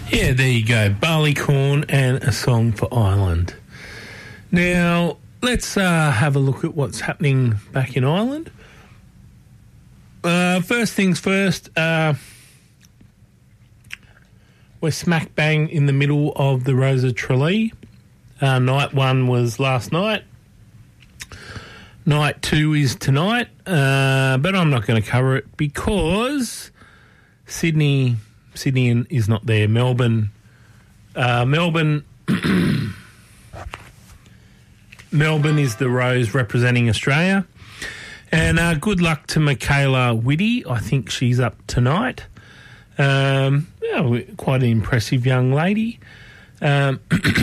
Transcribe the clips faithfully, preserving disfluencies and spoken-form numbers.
Yeah, there you go. Barleycorn and A Song for Ireland. Now, let's uh, have a look at what's happening back in Ireland. Uh, first things first, uh, we're smack bang in the middle of the Rose of Tralee. Uh, night one was last night. Night two is tonight, uh, but I'm not going to cover it because Sydney, Sydney is not there. Melbourne, uh, Melbourne, Melbourne is the Rose representing Australia, and uh, good luck to Michaela Whitty. I think she's up tonight. Um, yeah, quite an impressive young lady. Um,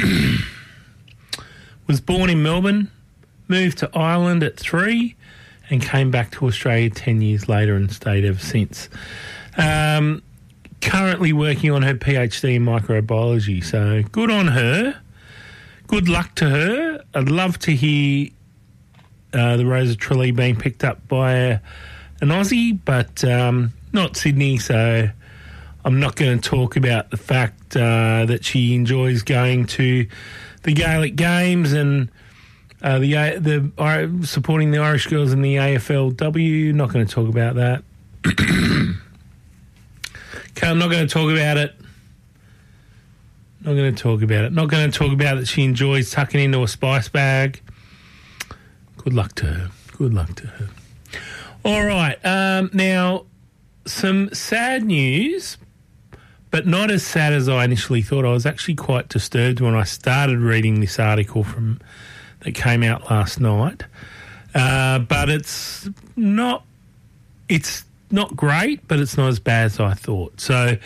was born in Melbourne. Moved to Ireland at three and came back to Australia ten years later and stayed ever since. Um, currently working on her PhD in microbiology, so good on her. Good luck to her. I'd love to hear uh, the Rose of Tralee being picked up by a, an Aussie, but um, not Sydney, so I'm not going to talk about the fact uh, that she enjoys going to the Gaelic Games and Uh, the the uh, supporting the Irish girls in the A F L W. Not going to talk about that. Okay, I'm not going to talk about it. Not going to talk about it. Not going to talk about that she enjoys tucking into a spice bag. Good luck to her. Good luck to her. All right. Um, now, some sad news, but not as sad as I initially thought. I was actually quite disturbed when I started reading this article from that came out last night, uh, but it's not it's not great, but it's not as bad as I thought. So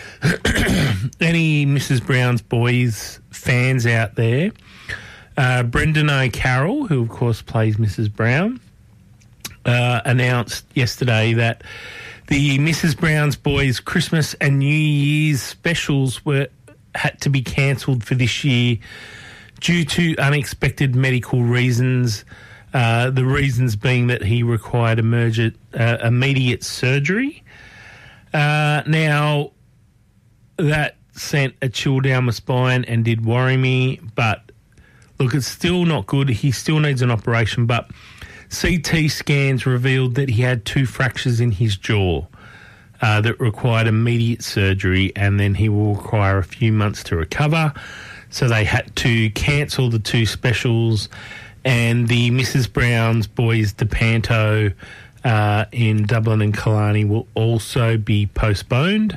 any Missus Brown's Boys fans out there, uh, Brendan O'Carroll, who of course plays Missus Brown, uh, announced yesterday that the Missus Brown's Boys Christmas and New Year's specials were had to be cancelled for this year due to unexpected medical reasons, uh, the reasons being that he required emergent, uh, immediate surgery. Uh, now, that sent a chill down my spine and did worry me, but look, it's still not good. He still needs an operation, but C T scans revealed that he had two fractures in his jaw uh, that required immediate surgery, and then he will require a few months to recover. So they had to cancel the two specials, and the Missus Brown's Boys DePanto uh, in Dublin and Killarney will also be postponed.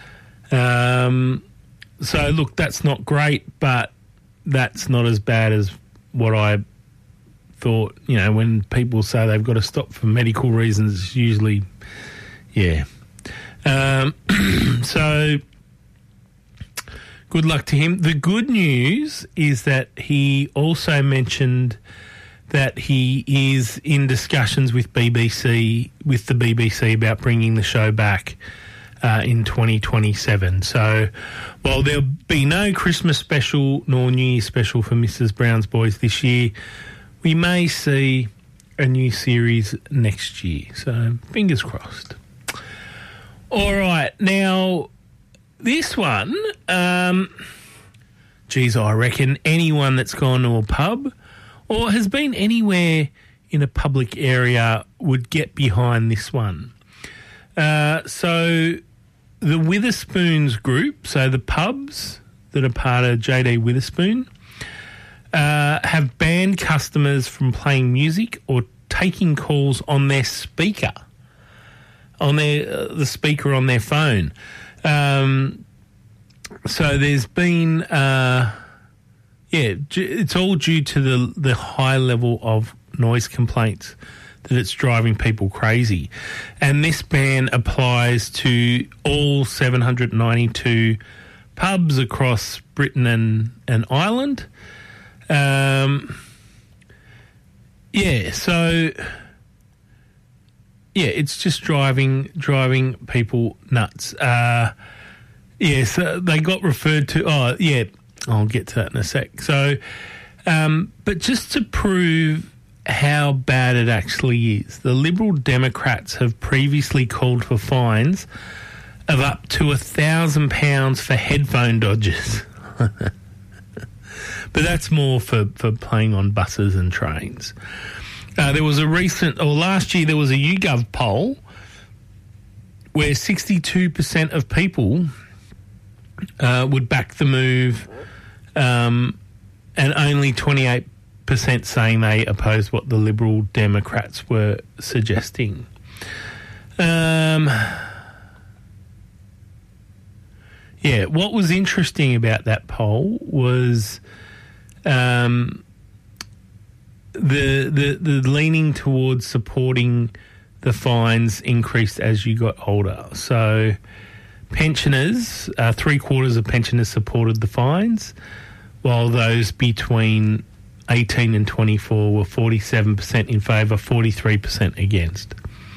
Um, so, look, that's not great, but that's not as bad as what I thought. You know, when people say they've got to stop for medical reasons, it's usually, yeah. Um, so... Good luck to him. The good news is that he also mentioned that he is in discussions with B B C, with the B B C about bringing the show back uh, in twenty twenty-seven. So while there'll be no Christmas special nor New Year special for Missus Brown's Boys this year, we may see a new series next year. So fingers crossed. All right, now... This one, um, geez, I reckon anyone that's gone to a pub or has been anywhere in a public area would get behind this one. Uh, so the Witherspoons group, so the pubs that are part of J D Witherspoon, uh, have banned customers from playing music or taking calls on their speaker, on their uh, the speaker on their phone. Um, so there's been, uh, yeah, it's all due to the the high level of noise complaints that it's driving people crazy. And this ban applies to all seven hundred ninety-two pubs across Britain and, and Ireland. Um, yeah, so... Yeah, it's just driving driving people nuts. Uh, yeah, so they got referred to... Oh, yeah, I'll get to that in a sec. So, um, but just to prove how bad it actually is, the Liberal Democrats have previously called for fines of up to a thousand pounds for headphone dodgers. But that's more for, for playing on buses and trains. Uh, there was a recent, or last year, there was a YouGov poll where sixty-two percent of people uh, would back the move, um, and only twenty-eight percent saying they oppose what the Liberal Democrats were suggesting. Um, yeah, what was interesting about that poll was um, the, the the leaning towards supporting the fines increased as you got older. So pensioners, uh, three quarters of pensioners supported the fines, while those between eighteen and twenty-four were forty-seven percent in favour, forty-three percent against.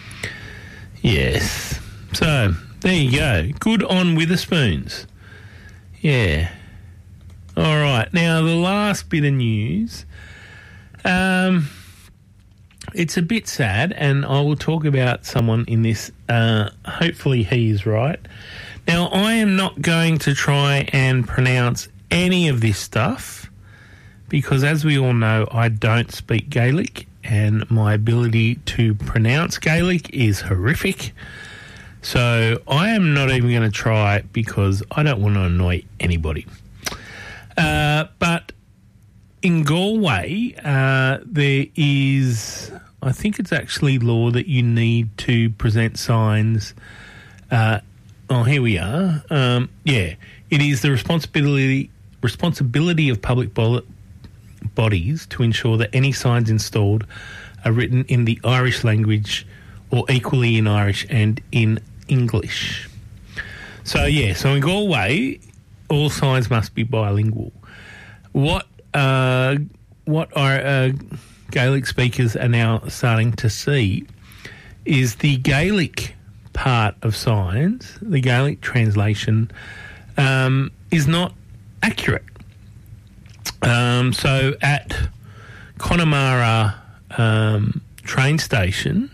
Yes. So, there you go. Good on Witherspoons. Yeah. All right. Now, the last bit of news. Um, it's a bit sad, and I will talk about someone in this. Uh, hopefully he is right. Now, I am not going to try and pronounce any of this stuff because, as we all know, I don't speak Gaelic and my ability to pronounce Gaelic is horrific. So I am not even going to try because I don't want to annoy anybody. Uh, but in Galway, uh, there is, I think it's actually law that you need to present signs. Uh, oh, here we are. Um, yeah, it is the responsibility responsibility of public bo- bodies to ensure that any signs installed are written in the Irish language or equally in Irish and in English. So, yeah, so in Galway, all signs must be bilingual. What uh, what our uh, Gaelic speakers are now starting to see is the Gaelic part of signs, the Gaelic translation, um, is not accurate. Um, so at Connemara um, train station,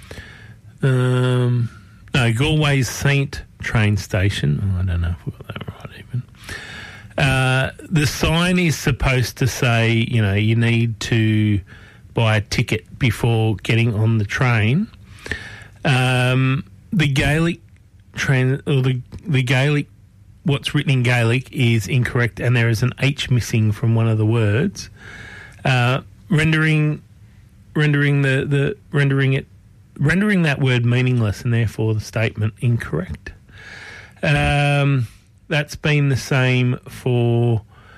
um, no, Galway's Saint train station, oh, I don't know if we got that right even, uh, the sign is supposed to say, you know, you need to buy a ticket before getting on the train. Um, the Gaelic train, or the, the Gaelic what's written in Gaelic is incorrect, and there is an H missing from one of the words, uh, rendering rendering the, the rendering it rendering that word meaningless, and therefore the statement incorrect. Um, that's been the same for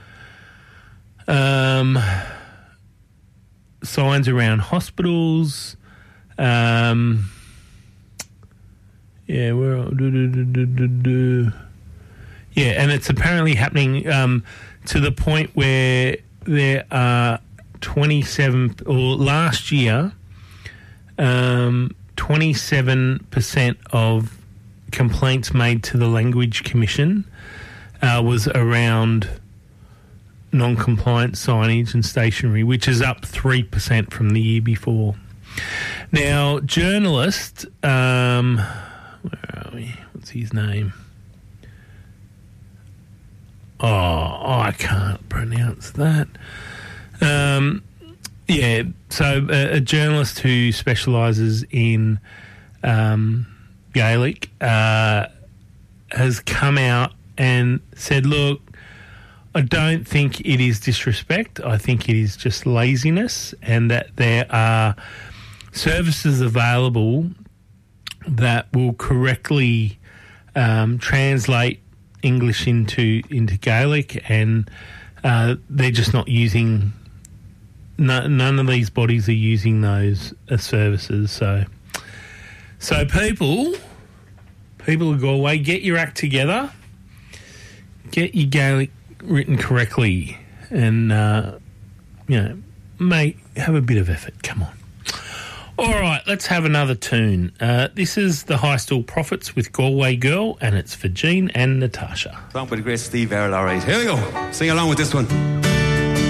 um, signs around hospitals. Um, yeah, where do do do do do do. Yeah, and it's apparently happening um, to the point where there are twenty-seven, or last year, um, twenty-seven percent of complaints made to the Language Commission uh, was around non-compliant signage and stationery, which is up three percent from the year before. Now, journalist, um, where are we? What's his name? Oh, I can't pronounce that. Um, yeah, so a, a journalist who specialises in um, Gaelic uh, has come out and said, look, I don't think it is disrespect. I think it is just laziness, and that there are services available that will correctly um, translate English into into Gaelic, and uh, they're just not using. No, none of these bodies are using those uh, services. So, so people, people who go away, get your act together, get your Gaelic written correctly, and uh, you know, mate, have a bit of effort. Come on. All right, let's have another tune. Uh, this is the High Stool Prophets with Galway Girl, and it's for Jean and Natasha. Song by the great Steve Earle, all right. Here we go. Sing along with this one.